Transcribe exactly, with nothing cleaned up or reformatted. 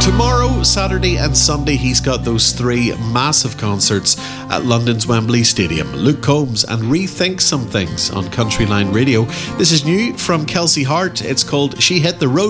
Tomorrow, Saturday and Sunday, he's got those three massive concerts at London's Wembley Stadium. Luke Combs and Rethink Some Things on Countryline Radio. This is new from Kelsey Hart. It's called She Hit the Road.